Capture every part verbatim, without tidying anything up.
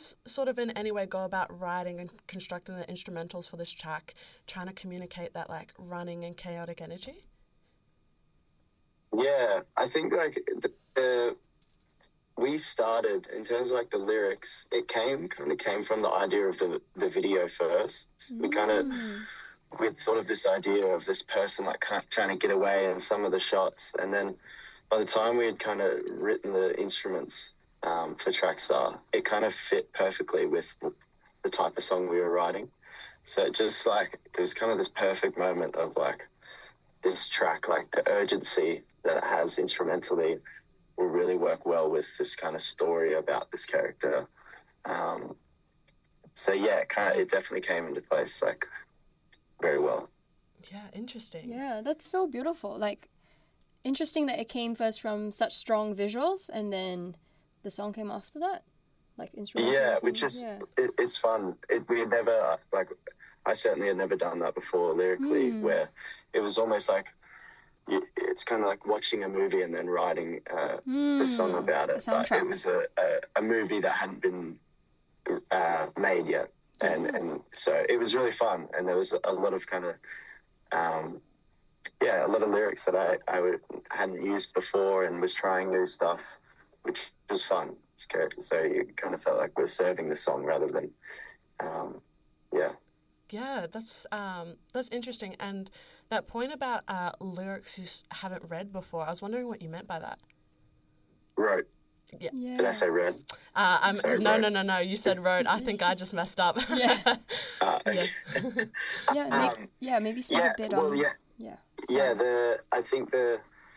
guys sort of in any way go about writing and constructing the instrumentals for this track, trying to communicate that like running and chaotic energy? Yeah, I think like the, the we started in terms of like the lyrics. It came kind of came from the idea of the the video first. Mm. We kind of we thought of this idea of this person like kind of trying to get away in some of the shots, and then by the time we had kind of written the instruments um, for Trackstar, it kind of fit perfectly with the type of song we were writing. So it just like it was kind of this perfect moment of like this track, like the urgency that it has instrumentally will really work well with this kind of story about this character. Um, so yeah, it, kind of, it definitely came into place like very well. Yeah, interesting. Yeah, that's so beautiful. Like, interesting that it came first from such strong visuals and then the song came after that. Like instrumental. Yeah, which is, yeah. It, it's fun. It, we had never, like, I certainly had never done that before lyrically, mm. where it was almost like, it's kind of like watching a movie and then writing uh, mm, the song about it. But it was a, a, a movie that hadn't been uh, made yet. And, yeah. and so it was really fun. And there was a lot of kind of, um, yeah, a lot of lyrics that I, I would, hadn't used before and was trying new stuff, which was fun. So you kind of felt like we're serving the song rather than, um, yeah. Yeah, that's um, that's interesting. And that point about uh, lyrics you haven't read before, I was wondering what you meant by that. Wrote. Yeah. yeah. Did I say read? Uh, I'm, Sorry, no, no, no, no. You said wrote. I think I just messed up. Yeah. uh, okay. yeah. Yeah, make, um, yeah. Maybe speak yeah, a bit well, on. Yeah. Yeah. Yeah. The I think the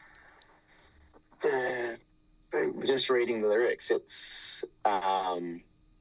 the just reading the lyrics, it's um.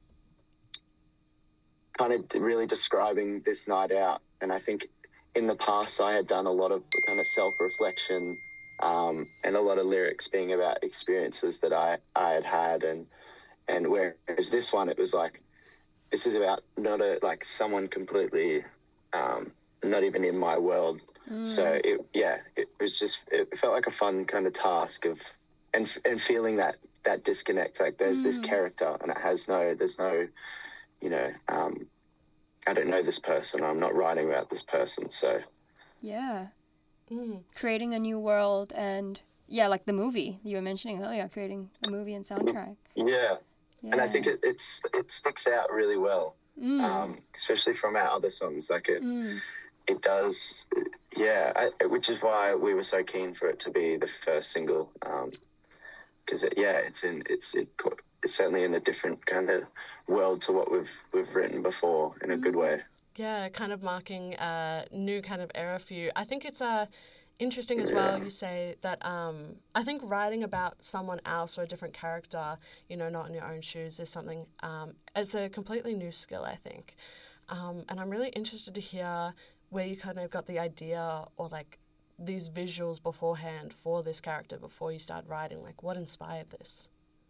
kind of really describing this night out. And I think in the past I had done a lot of kind of self-reflection um, and a lot of lyrics being about experiences that I, I had had. And, and whereas this one, it was like, this is about not a, like someone completely um, not even in my world. Mm. So it, yeah, it was just, it felt like a fun kind of task of, and, and feeling that, that disconnect, like there's mm. this character and it has no, there's no, you know, um, I don't know this person. I'm not writing about this person. So, yeah, mm. creating a new world and yeah, like the movie you were mentioning earlier, creating a movie and soundtrack. Yeah, yeah. And I think it it's it sticks out really well, mm. um, especially from our other songs. Like it, mm. it does. Yeah, I, which is why we were so keen for it to be the first single. Because um, it, yeah, it's in it's it. It's certainly in a different kind of world to what we've we've written before in a good way. Yeah, kind of marking a new kind of era for you. I think it's uh, interesting as yeah. well, you say that um, I think writing about someone else or a different character, you know, not in your own shoes, is something, um, it's a completely new skill, I think. Um, and I'm really interested to hear where you kind of got the idea or like these visuals beforehand for this character before you start writing. Like, what inspired this?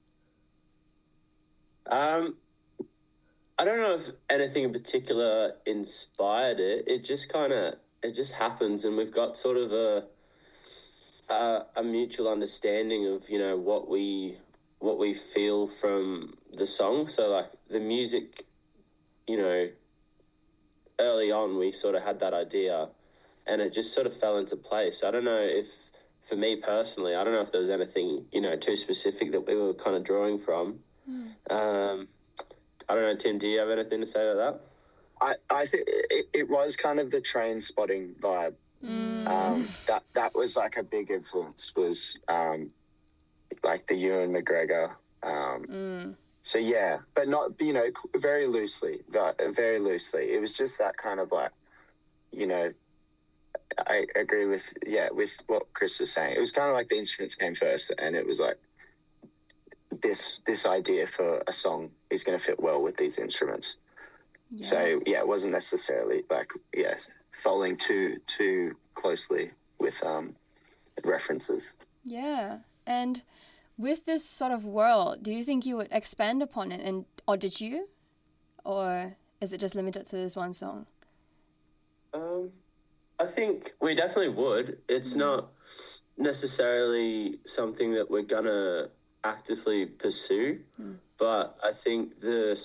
Um, I don't know if anything in particular inspired it. It just kind of, it just happens, and we've got sort of a, a a mutual understanding of, you know, what we what we feel from the song. So like the music, you know, early on we sort of had that idea, and it just sort of fell into place. I don't know if, for me personally, I don't know if there was anything, you know, too specific that we were kind of drawing from. Mm. Um, I don't know, Tim, do you have anything to say about that? I, I think it, it was kind of the train spotting vibe. Mm. Um, that that was like a big influence, was um, like the Ewan McGregor. Um, mm. So yeah, but not, you know, very loosely, very loosely. It was just that kind of like, you know, I agree with, yeah, with what Chris was saying. It was kind of like the instruments came first, and it was like, this this idea for a song is going to fit well with these instruments. Yeah. So yeah, it wasn't necessarily like, yes, following too too closely with um references. Yeah. And with this sort of world, do you think you would expand upon it, and or did you, or is it just limited to this one song? Um, I think we definitely would. It's mm. not necessarily something that we're gonna actively pursue, mm. but I think the